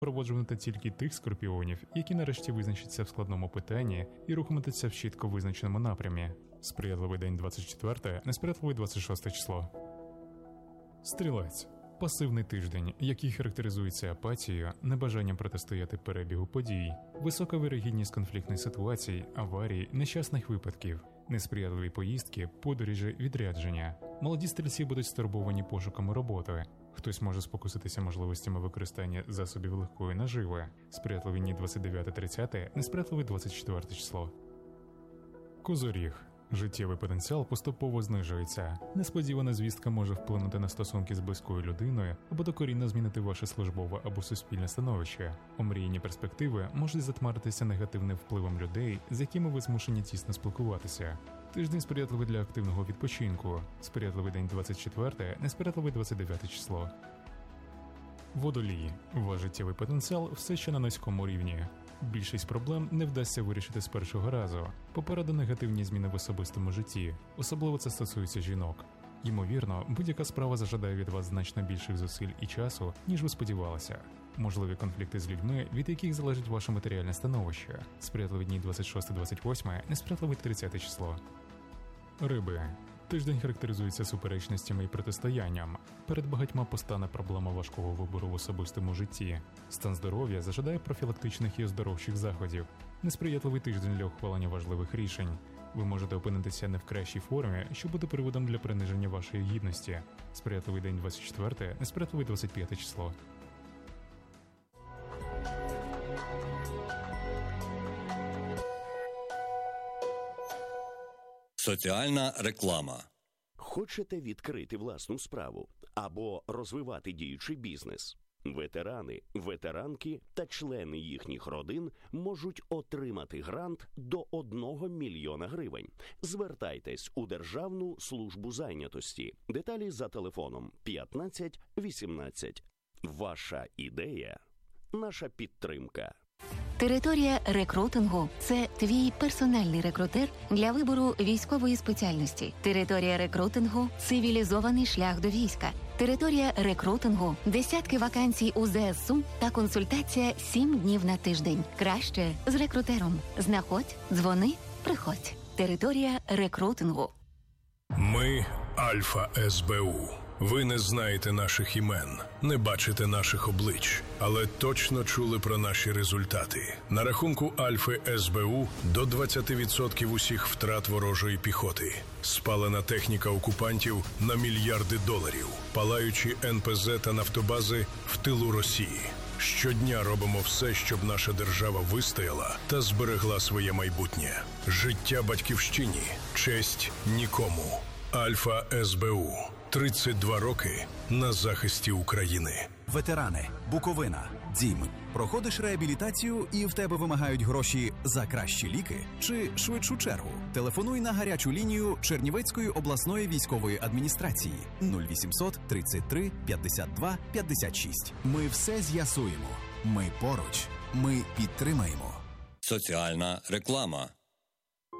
Проводжувати тільки тих скорпіонів, які нарешті визначаться в складному питанні і рухатимуться в чітко визначеному напрямі. Сприятливий день 24, несприятливий 26 число. Стрілець. Пасивний тиждень, який характеризується апатією, небажанням протистояти перебігу подій, висока вирогідність конфліктних ситуацій, аварій, нещасних випадків, несприятливі поїздки, подорожі, відрядження. Молоді стрільці будуть стурбовані пошуками роботи. Хтось може спокуситися можливостями використання засобів легкої наживи. Сприятливі дні 29-30, несприятливий 24 число. Козоріг. Життєвий потенціал поступово знижується. Несподівана звістка може вплинути на стосунки з близькою людиною або докорінно змінити ваше службове або суспільне становище. Омріяні перспективи можуть затмаритися негативним впливом людей, з якими ви змушені тісно спілкуватися. Тиждень сприятливий для активного відпочинку. Сприятливий день 24, несприятливий 29 число. Водолії. Ваш життєвий потенціал все ще на низькому рівні. Більшість проблем не вдасться вирішити з першого разу. Попереду негативні зміни в особистому житті. Особливо це стосується жінок. Ймовірно, будь-яка справа зажадає від вас значно більших зусиль і часу, ніж ви сподівалися. Можливі конфлікти з людьми, від яких залежить ваше матеріальне становище. Сприятливі дні 26-28, несприятливий 30 число. Риби. Тиждень характеризується суперечностями і протистоянням. Перед багатьма постане проблема важкого вибору в особистому житті. Стан здоров'я зажадає профілактичних і оздоровчих заходів. Несприятливий тиждень для ухвалення важливих рішень. Ви можете опинитися не в кращій формі, що буде приводом для приниження вашої гідності. Сприятливий день 24, несприятливий 25 число. Соціальна реклама. Хочете відкрити власну справу або розвивати діючий бізнес? Ветерани, ветеранки та члени їхніх родин можуть отримати грант до 1 мільйона гривень. Звертайтесь у Державну службу зайнятості. Деталі за телефоном 15 18. Ваша ідея – наша підтримка. Територія рекрутингу – це твій персональний рекрутер для вибору військової спеціальності. Територія рекрутингу – цивілізований шлях до війська. Територія рекрутингу – десятки вакансій у ЗСУ та консультація 7 днів на тиждень. Краще з рекрутером. Знаходь, дзвони, приходь. Територія рекрутингу. Ми – Альфа СБУ. Ви не знаєте наших імен, не бачите наших облич, але точно чули про наші результати. На рахунку Альфи СБУ до 20% усіх втрат ворожої піхоти. Спалена техніка окупантів на мільярди доларів. Палаючі НПЗ та нафтобази в тилу Росії. Щодня робимо все, щоб наша держава вистояла та зберегла своє майбутнє. Життя батьківщині, честь нікому. Альфа СБУ. 32 роки на захисті України. Ветерани, Буковина, Дім. Проходиш реабілітацію і в тебе вимагають гроші за кращі ліки чи швидшу чергу? Телефонуй на гарячу лінію Чернівецької обласної військової адміністрації 0800 33 52 56. Ми все з'ясуємо. Ми поруч. Ми підтримаємо. Соціальна реклама.